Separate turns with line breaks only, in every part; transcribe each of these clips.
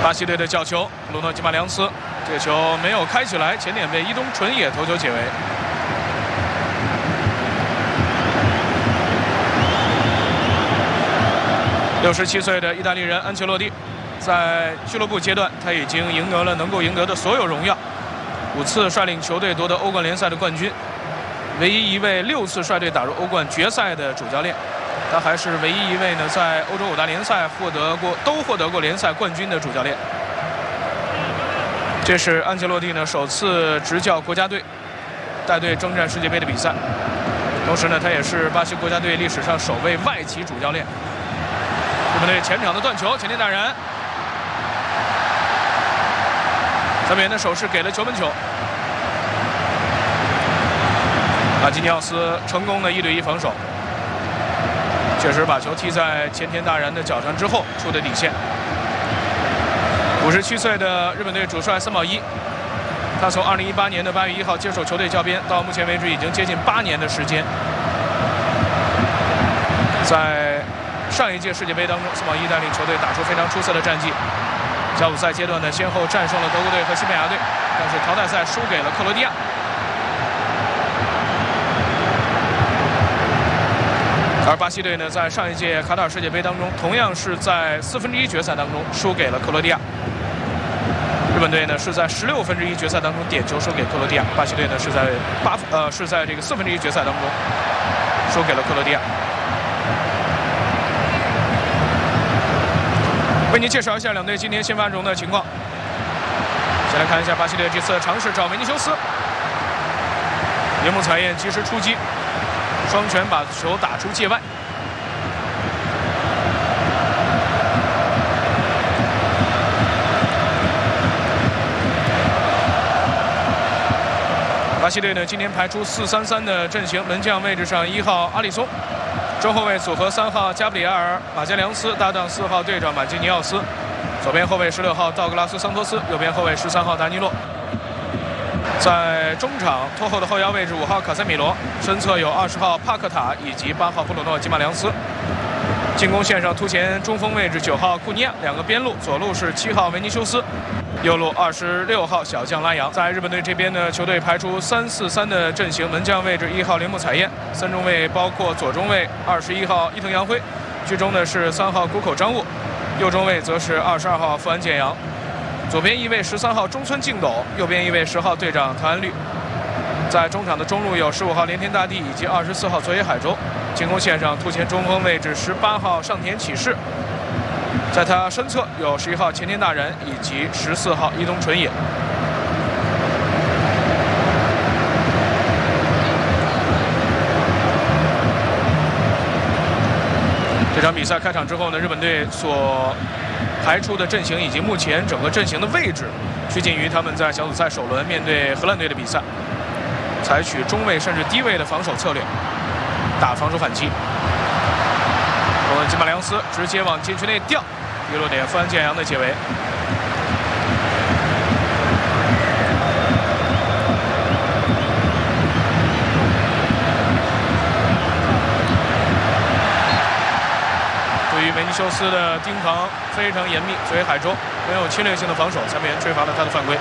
巴西队的角球，布鲁诺·吉马良斯，这个球没有开起来，前点被伊东纯也头球解围。67岁的意大利人安切洛蒂，在俱乐部阶段他已经赢得了能够赢得的所有荣耀，5次率领球队夺得欧冠联赛的冠军，唯一一位6次率队打入欧冠决赛的主教练。他还是唯一一位呢在欧洲5大联赛获得过联赛冠军的主教练。这是安切洛蒂呢首次执教国家队，带队征战世界杯的比赛。同时呢，他也是巴西国家队历史上首位外籍主教练。日本队前场的断球，前田大然，三边的手势给了球门球。马基尼奥斯成功的1对1防守。确实把球踢在前田大然的脚上之后出的底线。57岁的日本队主帅森保一，他从2018年的8月1号接手球队教鞭，到目前为止已经接近8年的时间。在上一届世界杯当中，森保一带领球队打出非常出色的战绩。小组赛阶段呢，先后战胜了德国队和西班牙队，但是淘汰赛输给了克罗地亚。而巴西队呢，在上一届卡塔尔世界杯当中，同样是在1/4决赛当中输给了克罗地亚。日本队呢是在16分之一决赛当中点球输给克罗地亚，巴西队呢是在这个1/4决赛当中输给了克罗地亚。为您介绍一下两队今天先发阵容的情况。先来看一下巴西队这次尝试找维尼修斯，铃木彩彦及时出击。双拳把球打出界外。巴西队呢今天排出4-3-3的阵型，门将位置上1号阿里松，中后卫组合3号加布里埃尔·马加良斯搭档4号队长马基尼奥斯，左边后卫16号道格拉斯·桑托斯，右边后卫13号达尼洛。在中场拖后的后腰位置5号卡塞米罗，身侧有20号帕克塔以及8号布鲁诺·吉马良斯。进攻线上突前中锋位置9号库尼亚，两个边路，左路是7号维尼修斯，右路26号小将拉扬。在日本队这边呢，球队排出3-4-3的阵型，门将位置1号铃木彩彦，三中卫包括左中卫21号伊藤洋辉，居中的是3号谷口彰悟，右中卫则是22号富安健洋。左边一位13号中村敬斗，右边一位10号队长唐安绿。在中场的中路有15号连田大地以及24号佐野海洲。进攻线上突前中锋位置18号上田启士，在他身侧有11号前田大然以及14号伊东纯也。这场比赛开场之后呢，日本队所排出的阵型以及目前整个阵型的位置，趋近于他们在小组赛首轮面对荷兰队的比赛，采取中卫甚至低位的防守策略，打防守反击。吉马良斯直接往禁区内吊，第落点富安健洋的解围。对于维尼修斯的盯防非常严密，所以海州没有侵略性的防守，裁判员吹罚了他的犯规。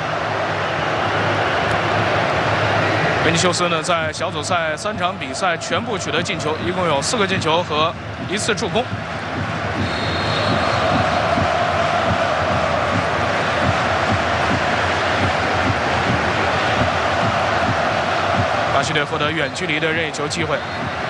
维尼修斯呢，在小组赛3场比赛全部取得进球，一共有4个进球和1次助攻。巴西队获得远距离的任意球机会。